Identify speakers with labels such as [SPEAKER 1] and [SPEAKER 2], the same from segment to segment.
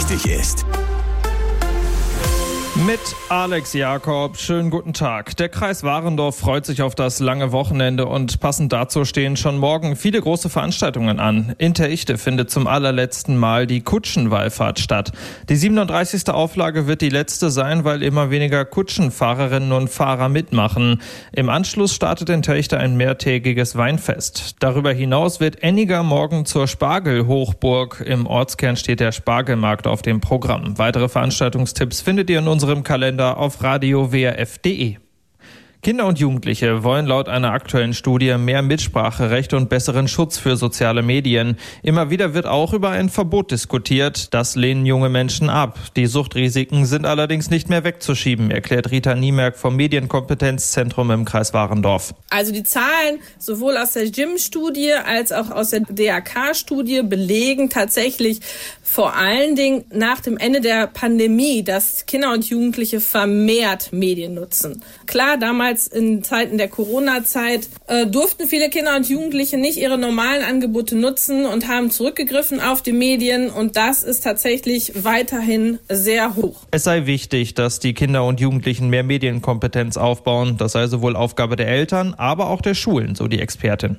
[SPEAKER 1] wichtig ist.
[SPEAKER 2] Mit Alex Jakob, schönen guten Tag. Der Kreis Warendorf freut sich auf das lange Wochenende und passend dazu stehen schon morgen viele große Veranstaltungen an. In Techte findet zum allerletzten Mal die Kutschenwallfahrt statt. Die 37. Auflage wird die letzte sein, weil immer weniger Kutschenfahrerinnen und Fahrer mitmachen. Im Anschluss startet in Techte ein mehrtägiges Weinfest. Darüber hinaus wird Enniger morgen zur Spargelhochburg. Im Ortskern steht der Spargelmarkt auf dem Programm. Weitere Veranstaltungstipps findet ihr in unserem Kalender auf radio-wrf.de. Kinder und Jugendliche wollen laut einer aktuellen Studie mehr Mitspracherecht und besseren Schutz für soziale Medien. Immer wieder wird auch über ein Verbot diskutiert. Das lehnen junge Menschen ab. Die Suchtrisiken sind allerdings nicht mehr wegzuschieben, erklärt Rita Niemerk vom Medienkompetenzzentrum im Kreis Warendorf.
[SPEAKER 3] Also die Zahlen sowohl aus der GIM-Studie als auch aus der DRK-Studie belegen tatsächlich vor allen Dingen nach dem Ende der Pandemie, dass Kinder und Jugendliche vermehrt Medien nutzen. Klar, damals in Zeiten der Corona-Zeit durften viele Kinder und Jugendliche nicht ihre normalen Angebote nutzen und haben zurückgegriffen auf die Medien, und das ist tatsächlich weiterhin sehr hoch.
[SPEAKER 2] Es sei wichtig, dass die Kinder und Jugendlichen mehr Medienkompetenz aufbauen. Das sei sowohl Aufgabe der Eltern, aber auch der Schulen, so die Expertin.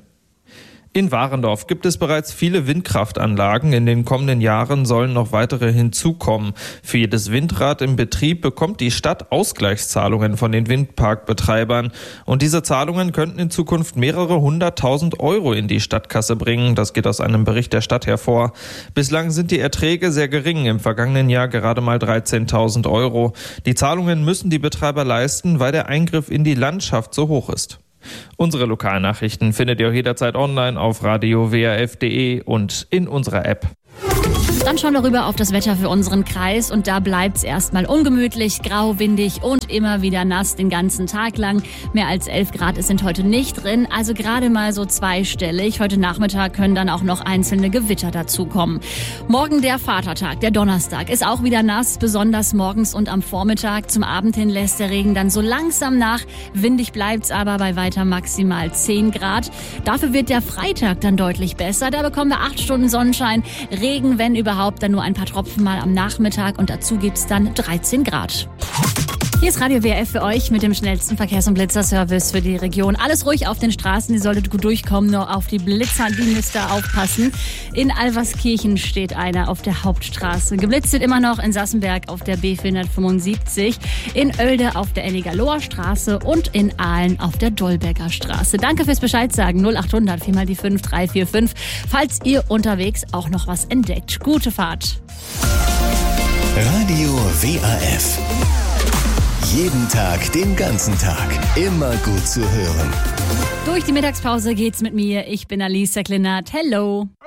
[SPEAKER 2] In Warendorf gibt es bereits viele Windkraftanlagen. In den kommenden Jahren sollen noch weitere hinzukommen. Für jedes Windrad im Betrieb bekommt die Stadt Ausgleichszahlungen von den Windparkbetreibern. Und diese Zahlungen könnten in Zukunft mehrere 100.000 Euro in die Stadtkasse bringen. Das geht aus einem Bericht der Stadt hervor. Bislang sind die Erträge sehr gering. Im vergangenen Jahr gerade mal 13.000 Euro. Die Zahlungen müssen die Betreiber leisten, weil der Eingriff in die Landschaft so hoch ist. Unsere Lokalnachrichten findet ihr auch jederzeit online auf radio-wrf.de und in unserer App.
[SPEAKER 4] Dann schauen wir rüber auf das Wetter für unseren Kreis, und da bleibt es erstmal ungemütlich, grau, windig und immer wieder nass den ganzen Tag lang. Mehr als 11 Grad sind heute nicht drin, also gerade mal so zweistellig. Heute Nachmittag können dann auch noch einzelne Gewitter dazukommen. Morgen der Vatertag, der Donnerstag, ist auch wieder nass, besonders morgens und am Vormittag. Zum Abend hin lässt der Regen dann so langsam nach. Windig bleibt's aber bei weiter maximal 10 Grad. Dafür wird der Freitag dann deutlich besser. Da bekommen wir 8 Stunden Sonnenschein, Regen, wenn überhaupt, dann nur ein paar Tropfen mal am Nachmittag, und dazu gibt's dann 13 Grad. Hier ist Radio WRF für euch mit dem schnellsten Verkehrs- und Blitzerservice für die Region. Alles ruhig auf den Straßen, ihr solltet gut durchkommen, nur auf die Blitzer, die müsst ihr aufpassen. In Alverskirchen steht einer auf der Hauptstraße. Geblitzt wird immer noch in Sassenberg auf der B475, in Oelde auf der Enniger-Loher Straße und in Aalen auf der Dolberger Straße. Danke fürs Bescheid sagen, 0800 4 mal die 5 345, falls ihr unterwegs auch noch was entdeckt. Gute Fahrt.
[SPEAKER 1] Radio WRF. Jeden Tag, den ganzen Tag. Immer gut zu hören.
[SPEAKER 4] Durch die Mittagspause geht's mit mir. Ich bin Alice Klinert. Hello.